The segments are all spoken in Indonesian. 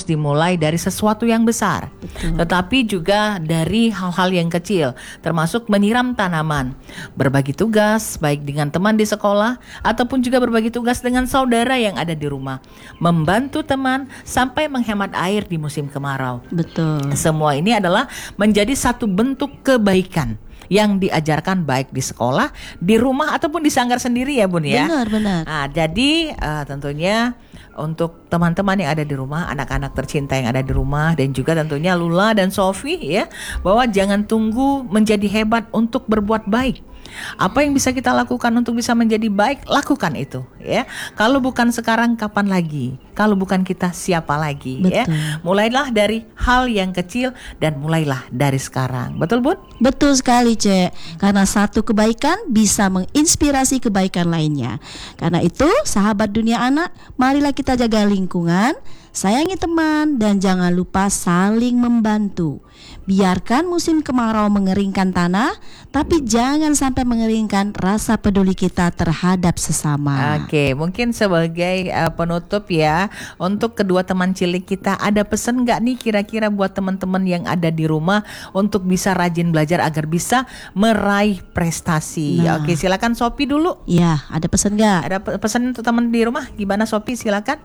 harus dimulai dari sesuatu yang besar. Tetapi juga dari hal-hal yang kecil, termasuk menyiram tanaman, berbagi tugas baik dengan teman di sekolah ataupun juga berbagi tugas dengan saudara yang ada di rumah, membantu teman sampai menghemat air di musim kemarau. Betul. Semua ini adalah menjadi satu bentuk kebaikan yang diajarkan baik di sekolah, di rumah ataupun di sanggar sendiri ya Bun ya. Benar. Nah, jadi tentunya untuk teman-teman yang ada di rumah, anak-anak tercinta yang ada di rumah, dan juga tentunya Lula dan Sofi ya, bahwa jangan tunggu menjadi hebat untuk berbuat baik. Apa yang bisa kita lakukan untuk bisa menjadi baik, lakukan itu ya. Kalau bukan sekarang, kapan lagi? Kalau bukan kita, siapa lagi? Ya. Mulailah dari hal yang kecil dan mulailah dari sekarang. Betul Bun? Betul sekali Cek. Karena satu kebaikan bisa menginspirasi kebaikan lainnya. Karena itu sahabat dunia anak, marilah kita jaga lingkungan, sayangi teman, dan jangan lupa saling membantu. Biarkan musim kemarau mengeringkan tanah, tapi jangan sampai mengeringkan rasa peduli kita terhadap sesama. Oke, mungkin sebagai penutup ya, untuk kedua teman cilik kita, ada pesan nggak nih kira-kira buat teman-teman yang ada di rumah untuk bisa rajin belajar agar bisa meraih prestasi? Oke, silakan Sophie dulu. Ya, ada pesan nggak? Ada pesan untuk teman di rumah? Gimana Sophie? Silakan.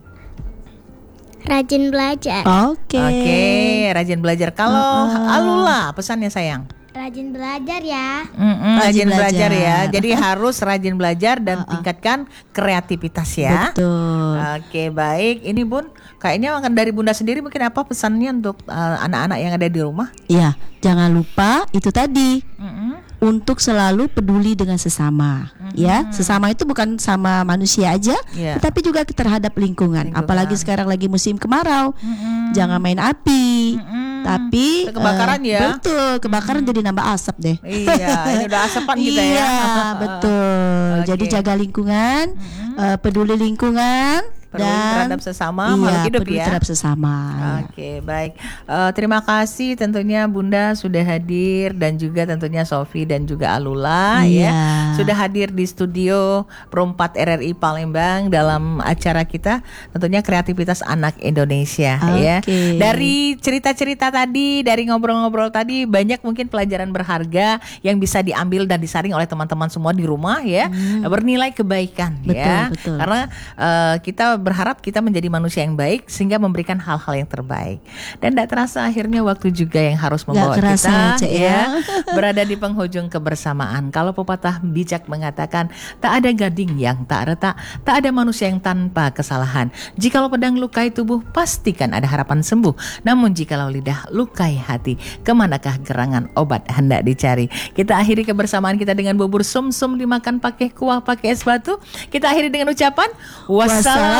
Rajin belajar. Oke, rajin belajar. Kalau Alula, pesannya sayang? Rajin belajar ya. Rajin belajar ya. Jadi harus rajin belajar dan tingkatkan kreativitas ya. Betul. Oke, baik. Ini Bun, kayaknya dari Bunda sendiri mungkin apa pesannya untuk anak-anak yang ada di rumah? Iya, jangan lupa itu tadi. Untuk selalu peduli dengan sesama, ya. Sesama itu bukan sama manusia aja, tetapi juga terhadap lingkungan. Apalagi sekarang lagi musim kemarau, jangan main api. Tapi kebakaran ya. Betul, kebakaran jadi nambah asap deh. Iya, ini udah asapan kita ya. Iya, betul. Jadi jaga lingkungan, peduli lingkungan. Dan terhadap sesama, makhluk hidup ya. Terhadap sesama. Oke, baik. Terima kasih tentunya Bunda sudah hadir, dan juga tentunya Sophie dan juga Alula ya sudah hadir di studio Pro 4 RRI Palembang dalam acara kita tentunya kreativitas anak Indonesia ya. Dari cerita-cerita tadi, dari ngobrol-ngobrol tadi, banyak mungkin pelajaran berharga yang bisa diambil dan disaring oleh teman-teman semua di rumah ya. Bernilai kebaikan ya. Betul. Karena kita berharap kita menjadi manusia yang baik sehingga memberikan hal-hal yang terbaik. Dan tidak terasa akhirnya waktu juga yang harus membawa kita ya berada di penghujung kebersamaan. Kalau pepatah bijak mengatakan, tak ada gading yang tak retak, tak ada manusia yang tanpa kesalahan. Jikalau pedang lukai tubuh, pastikan ada harapan sembuh. Namun jikalau lidah lukai hati, kemanakah gerangan obat hendak dicari? Kita akhiri kebersamaan kita dengan bubur sum-sum dimakan pakai kuah, pakai es batu. Kita akhiri dengan ucapan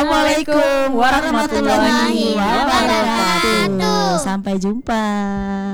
Wassalamualaikum warahmatullahi wabarakatuh. Sampai jumpa.